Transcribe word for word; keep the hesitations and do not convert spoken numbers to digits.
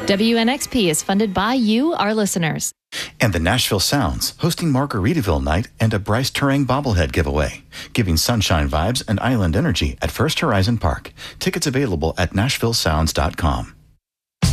W N X P is funded by you, our listeners. And the Nashville Sounds, hosting Margaritaville Night and a Bryce Turang bobblehead giveaway, giving sunshine vibes and island energy at First Horizon Park. Tickets available at nashville sounds dot com.